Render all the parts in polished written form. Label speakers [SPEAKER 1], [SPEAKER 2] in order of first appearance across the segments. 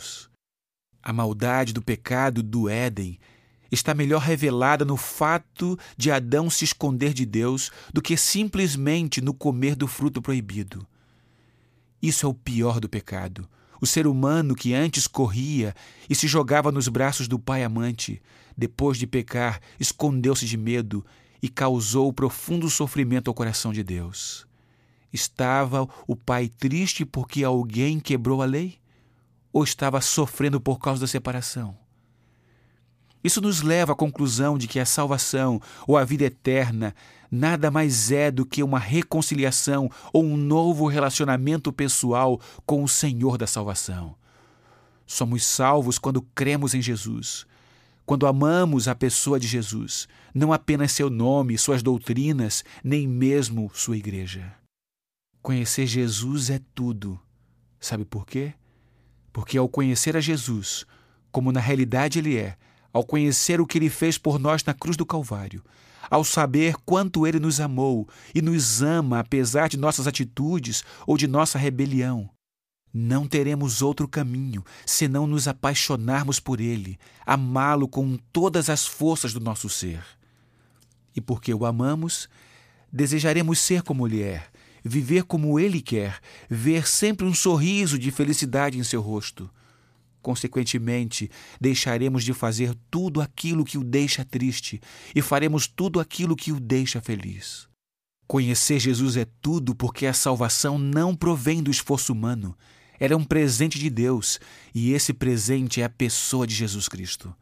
[SPEAKER 1] Deus. A maldade do pecado do Éden está melhor revelada no fato de Adão se esconder de Deus do que simplesmente no comer do fruto proibido. Isso é o pior do pecado. O ser humano que antes corria e se jogava nos braços do pai amante, depois de pecar, escondeu-se de medo e causou profundo sofrimento ao coração de Deus. Estava o pai triste porque alguém quebrou a lei? Ou estava sofrendo por causa da separação? Isso nos leva à conclusão de que a salvação ou a vida eterna nada mais é do que uma reconciliação ou um novo relacionamento pessoal com o Senhor da salvação. Somos salvos quando cremos em Jesus, quando amamos a pessoa de Jesus, não apenas seu nome, suas doutrinas, nem mesmo sua igreja. Conhecer Jesus é tudo. Sabe por quê? Porque ao conhecer a Jesus, como na realidade Ele é, ao conhecer o que Ele fez por nós na cruz do Calvário, ao saber quanto Ele nos amou e nos ama apesar de nossas atitudes ou de nossa rebelião, não teremos outro caminho senão nos apaixonarmos por Ele, amá-lo com todas as forças do nosso ser. E porque o amamos, desejaremos ser como Ele é, viver como Ele quer, ver sempre um sorriso de felicidade em seu rosto. Consequentemente, deixaremos de fazer tudo aquilo que o deixa triste e faremos tudo aquilo que o deixa feliz. Conhecer Jesus é tudo porque a salvação não provém do esforço humano. Ela é um presente de Deus e esse presente é a pessoa de Jesus Cristo.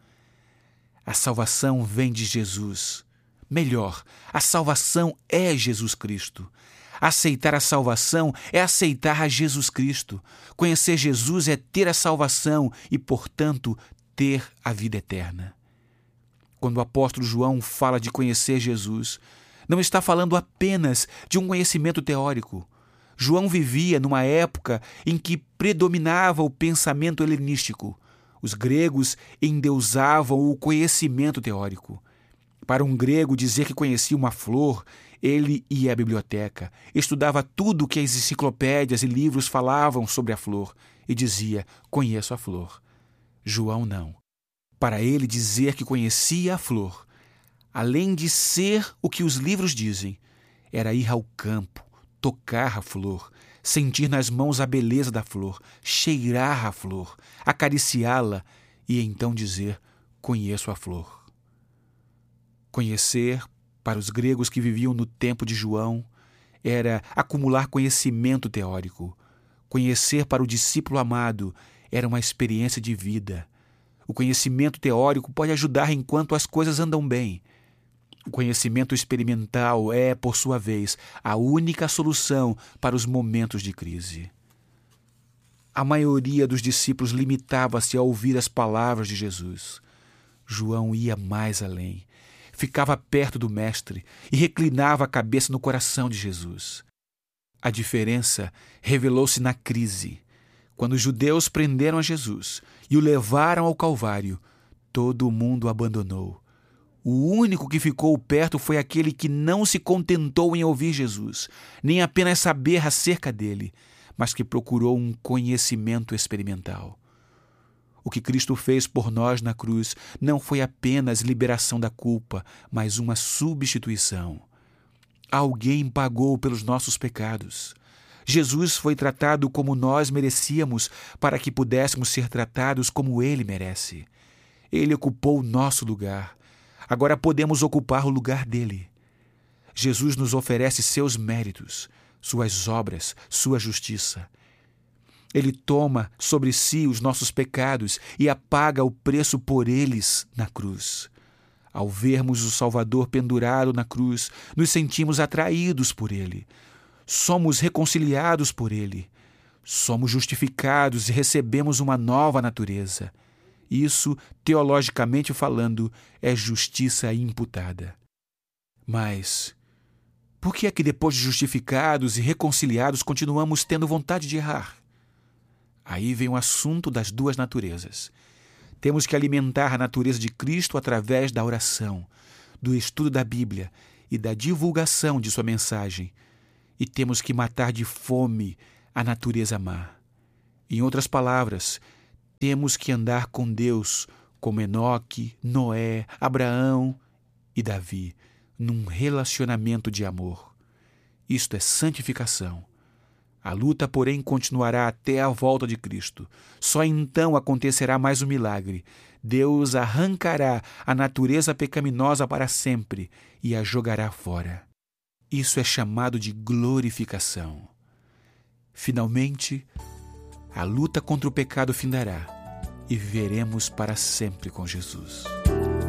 [SPEAKER 1] A salvação vem de Jesus. Melhor, a salvação é Jesus Cristo. Aceitar a salvação é aceitar a Jesus Cristo. Conhecer Jesus é ter a salvação e, portanto, ter a vida eterna. Quando o apóstolo João fala de conhecer Jesus, não está falando apenas de um conhecimento teórico. João vivia numa época em que predominava o pensamento helenístico. Os gregos endeusavam o conhecimento teórico. Para um grego dizer que conhecia uma flor, ele ia à biblioteca, estudava tudo o que as enciclopédias e livros falavam sobre a flor e dizia, conheço a flor. João não. Para ele dizer que conhecia a flor, além de ser o que os livros dizem, era ir ao campo, tocar a flor, sentir nas mãos a beleza da flor, cheirar a flor, acariciá-la e então dizer, conheço a flor. Conhecer, para os gregos que viviam no tempo de João, era acumular conhecimento teórico. Conhecer para o discípulo amado era uma experiência de vida. O conhecimento teórico pode ajudar enquanto as coisas andam bem. O conhecimento experimental é, por sua vez, a única solução para os momentos de crise. A maioria dos discípulos limitava-se a ouvir as palavras de Jesus. João ia mais além. Ficava perto do Mestre e reclinava a cabeça no coração de Jesus. A diferença revelou-se na crise. Quando os judeus prenderam a Jesus e o levaram ao Calvário, todo mundo o abandonou. O único que ficou perto foi aquele que não se contentou em ouvir Jesus, nem apenas saber acerca dele, mas que procurou um conhecimento experimental. O que Cristo fez por nós na cruz não foi apenas liberação da culpa, mas uma substituição. Alguém pagou pelos nossos pecados. Jesus foi tratado como nós merecíamos para que pudéssemos ser tratados como Ele merece. Ele ocupou o nosso lugar. Agora podemos ocupar o lugar dele. Jesus nos oferece seus méritos, suas obras, sua justiça. Ele toma sobre si os nossos pecados e apaga o preço por eles na cruz. Ao vermos o Salvador pendurado na cruz, nos sentimos atraídos por Ele. Somos reconciliados por Ele. Somos justificados e recebemos uma nova natureza. Isso, teologicamente falando, é justiça imputada. Mas por que é que depois de justificados e reconciliados continuamos tendo vontade de errar? Aí vem o assunto das duas naturezas. Temos que alimentar a natureza de Cristo através da oração, do estudo da Bíblia e da divulgação de sua mensagem. E temos que matar de fome a natureza má. Em outras palavras, Temos que andar com Deus, como Enoque, Noé, Abraão e Davi, num relacionamento de amor. Isto é santificação. A luta, porém, continuará até a volta de Cristo. Só então acontecerá mais um milagre. Deus arrancará a natureza pecaminosa para sempre e a jogará fora. Isso é chamado de glorificação. Finalmente, a luta contra o pecado findará e viveremos para sempre com Jesus.